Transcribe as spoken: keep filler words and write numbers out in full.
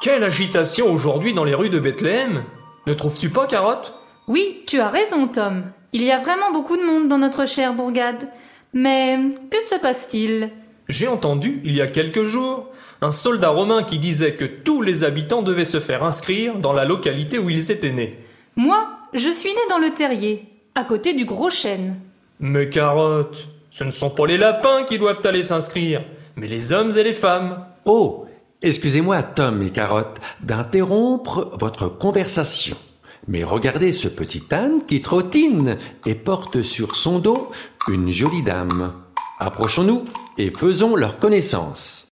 Quelle agitation aujourd'hui dans les rues de Bethléem! Ne trouves-tu pas, Carotte? Oui, tu as raison, Tom. Il y a vraiment beaucoup de monde dans notre chère bourgade. Mais que se passe-t-il? J'ai entendu, il y a quelques jours, un soldat romain qui disait que tous les habitants devaient se faire inscrire dans la localité où ils étaient nés. Moi, je suis née dans le terrier, à côté du gros chêne. Mais Carotte, ce ne sont pas les lapins qui doivent aller s'inscrire, mais les hommes et les femmes. Oh, excusez-moi, Tom et Carotte, d'interrompre votre conversation. Mais regardez ce petit âne qui trottine et porte sur son dos une jolie dame. Approchons-nous et faisons leur connaissance.